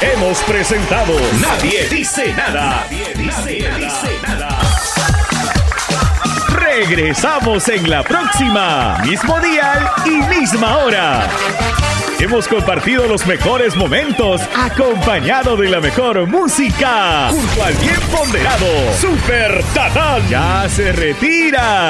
Hemos presentado Nadie Dice Nada. Nadie dice nada. Regresamos en la próxima, mismo dial y misma hora. Hemos compartido los mejores momentos, acompañado de la mejor música, junto al bien ponderado Super Tatán. Ya se retira.